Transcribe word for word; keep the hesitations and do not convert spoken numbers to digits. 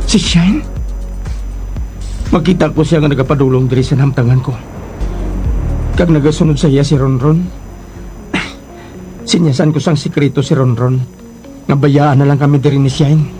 Si Shine? Makita ko siya nga nagapadulong diri sa namtangan ko. Kag nagasunod sa iya si Ronron. Sinyasan ko sang sikreto si Ronron. Nga bayaan na lang kami diri ni Shine.